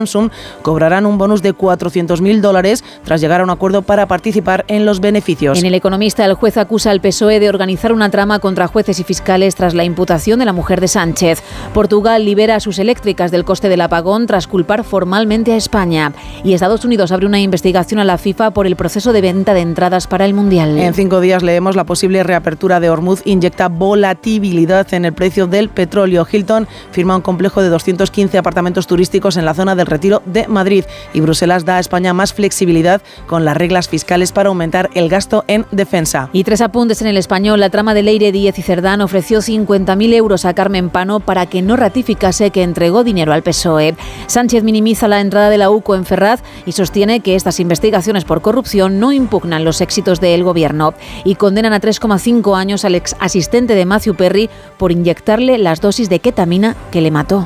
Samsung cobrarán un bonus de $400.000 tras llegar a un acuerdo para participar en los beneficios. En El Economista, el juez acusa al PSOE de organizar una trama contra jueces y fiscales tras la imputación de la mujer de Sánchez. Portugal libera a sus eléctricas del coste del apagón tras culpar formalmente a España. Y Estados Unidos abre una investigación a la FIFA por el proceso de venta de entradas para el Mundial. En 5 días leemos la posible reapertura de Hormuz inyecta volatilidad en el precio del petróleo. Hilton firma un complejo de 215 apartamentos turísticos en la zona del Retiro de Madrid y Bruselas da a España más flexibilidad con las reglas fiscales para aumentar el gasto en defensa. Y 3 apuntes en El Español. La trama de Leire Díez y Cerdán ofreció 50.000 euros a Carmen Pano para que no ratificase que entregó dinero al PSOE. Sánchez minimiza la entrada de la UCO en Ferraz y sostiene que estas investigaciones por corrupción no impugnan los éxitos del gobierno. Y condenan a 3,5 años al ex asistente de Matthew Perry por inyectarle las dosis de ketamina que le mató.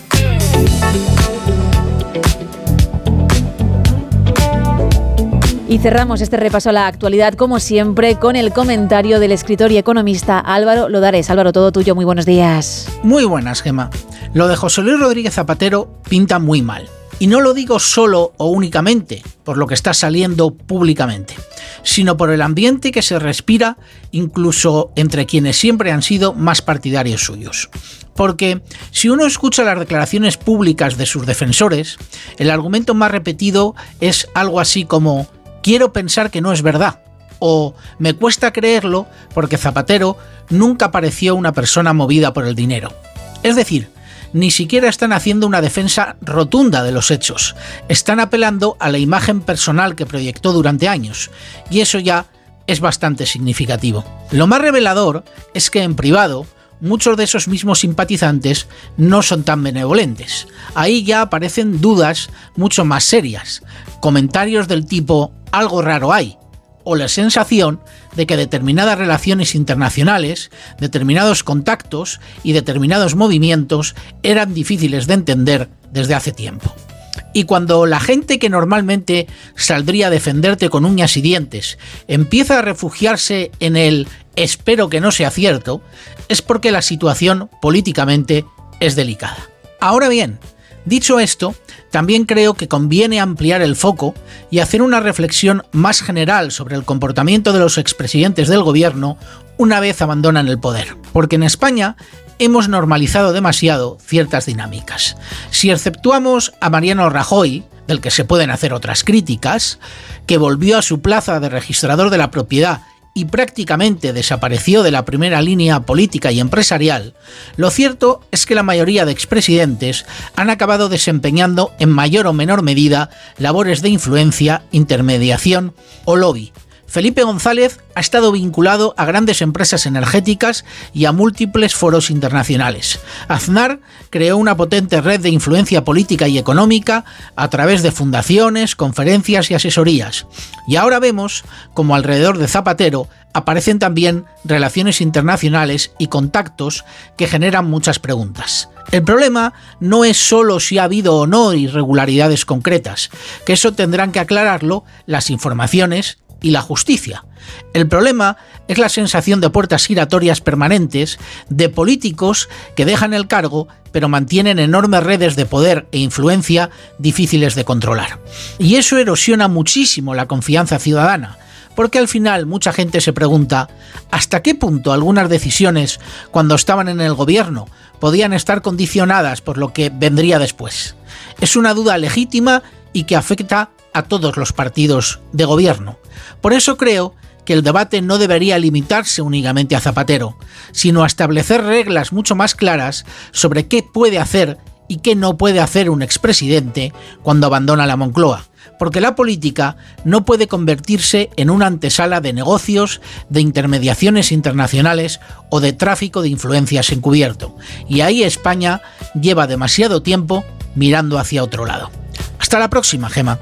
Y cerramos este repaso a la actualidad, como siempre, con el comentario del escritor y economista Álvaro Lodares. Álvaro, todo tuyo, muy buenos días. Muy buenas, Gemma. Lo de José Luis Rodríguez Zapatero pinta muy mal. Y no lo digo solo o únicamente por lo que está saliendo públicamente, sino por el ambiente que se respira incluso entre quienes siempre han sido más partidarios suyos. Porque si uno escucha las declaraciones públicas de sus defensores, el argumento más repetido es algo así como «quiero pensar que no es verdad» o «me cuesta creerlo porque Zapatero nunca pareció una persona movida por el dinero». Es decir, ni siquiera están haciendo una defensa rotunda de los hechos, están apelando a la imagen personal que proyectó durante años, y eso ya es bastante significativo. Lo más revelador es que en privado, muchos de esos mismos simpatizantes no son tan benevolentes. Ahí ya aparecen dudas mucho más serias, comentarios del tipo «algo raro hay», o la sensación de que determinadas relaciones internacionales, determinados contactos y determinados movimientos eran difíciles de entender desde hace tiempo. Y cuando la gente que normalmente saldría a defenderte con uñas y dientes empieza a refugiarse en el «espero que no sea cierto», es porque la situación políticamente es delicada. Ahora bien, dicho esto, también creo que conviene ampliar el foco y hacer una reflexión más general sobre el comportamiento de los expresidentes del gobierno una vez abandonan el poder. Porque en España hemos normalizado demasiado ciertas dinámicas. Si exceptuamos a Mariano Rajoy, del que se pueden hacer otras críticas, que volvió a su plaza de registrador de la propiedad y prácticamente desapareció de la primera línea política y empresarial, lo cierto es que la mayoría de expresidentes han acabado desempeñando en mayor o menor medida labores de influencia, intermediación o lobby. Felipe González ha estado vinculado a grandes empresas energéticas y a múltiples foros internacionales. Aznar creó una potente red de influencia política y económica a través de fundaciones, conferencias y asesorías. Y ahora vemos como alrededor de Zapatero aparecen también relaciones internacionales y contactos que generan muchas preguntas. El problema no es solo si ha habido o no irregularidades concretas, que eso tendrán que aclararlo las informaciones y la justicia. El problema es la sensación de puertas giratorias permanentes de políticos que dejan el cargo pero mantienen enormes redes de poder e influencia difíciles de controlar. Y eso erosiona muchísimo la confianza ciudadana, porque al final mucha gente se pregunta ¿hasta qué punto algunas decisiones cuando estaban en el gobierno podían estar condicionadas por lo que vendría después? Es una duda legítima y que afecta a todos los partidos de gobierno. Por eso creo que el debate no debería limitarse únicamente a Zapatero, sino a establecer reglas mucho más claras sobre qué puede hacer y qué no puede hacer un expresidente cuando abandona la Moncloa, porque la política no puede convertirse en una antesala de negocios, de intermediaciones internacionales o de tráfico de influencias encubierto. Y ahí España lleva demasiado tiempo mirando hacia otro lado. Hasta la próxima, Gemma.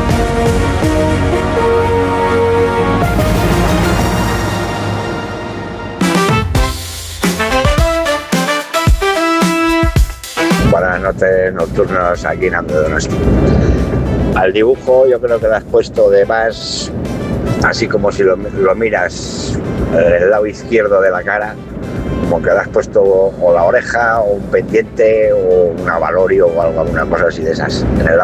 Buenas noches nocturnos aquí en Ando Donosti. Al dibujo yo creo que lo has puesto de más, así como si lo miras del lado izquierdo de la cara, como que le has puesto o la oreja o un pendiente o un avalorio o algo, alguna cosa así de esas en el